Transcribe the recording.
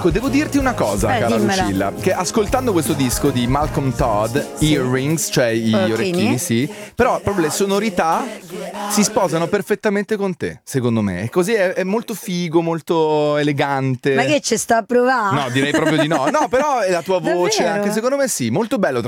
Ecco, devo dirti una cosa, cara dimmela. Lucilla, che ascoltando questo disco di Malcolm Todd, Earrings, cioè gli orecchini, sì, però proprio le sonorità si sposano perfettamente con te, secondo me. E così è molto figo, molto elegante. Ma che ci sta a provare? No, direi proprio di no. No, però è la tua voce, Davvero? anche secondo me sì, molto bello.